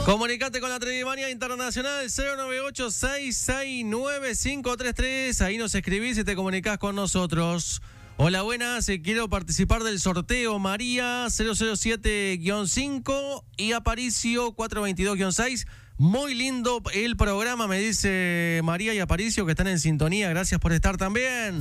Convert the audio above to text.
Comunicate con la Trivimania Internacional 098-669-533. Ahí nos escribís y te comunicás con nosotros. Hola, buenas. Quiero participar del sorteo. María 007-5 y Aparicio 422-6. Muy lindo el programa, me dice María y Aparicio, que están en sintonía. Gracias por estar también.